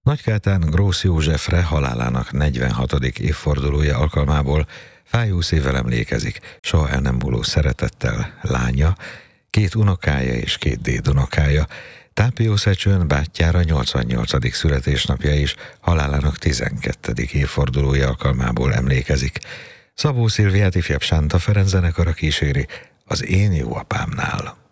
Nagykátán Grósz Józsefre halálának 46. évfordulója alkalmából fájó szívvel emlékezik soha el nem múló szeretettel lánya, 2 unokája és 2 dédunokája. Tápiószecsőn bátyjára 88. születésnapja is halálának 12. évfordulója alkalmából emlékezik. Szabó Szilviát ifjabb Sánta Ferenc zenekara kíséri az Én jó apámnál.